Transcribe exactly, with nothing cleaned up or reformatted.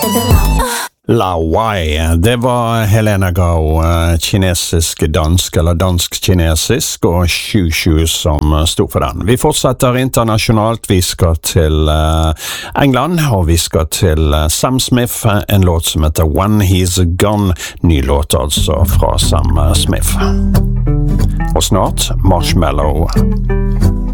Laowai, det var Helena Gao, kinesisk dansk eller dansk-kinesisk, og Shu Shu som sto for den. Vi fortsetter internasjonalt, vi skal til England, og vi skal til Sam Smith, en låt som heter When He's Gone, ny låt altså fra Sam Smith. Og snart Marshmallow.